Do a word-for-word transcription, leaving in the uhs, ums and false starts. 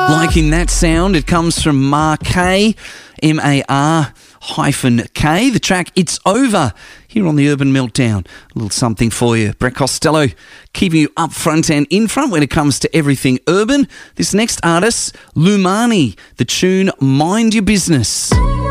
Liking that sound, it comes from Mar-K, M A R hyphen K. The track It's Over here on the Urban Meltdown. A little something for you. Brett Costello keeping you up front and in front when it comes to everything urban. This next artist, Lumani, the tune Mind Your Business.